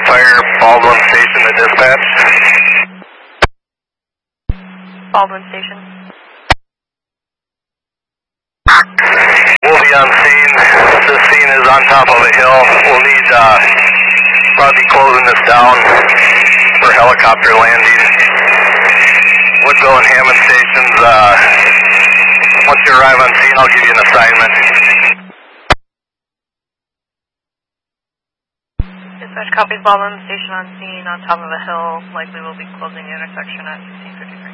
Fire, Baldwin Station to dispatch. Baldwin Station. We'll be on scene. This scene is on top of a hill. We'll need, probably closing this down for helicopter landing. Woodville and Hammond stations, once you arrive on scene, I'll give you an assignment. Dispatch copies, Baldwin Station on scene on top of a hill. Likely will be closing the intersection at 16:53.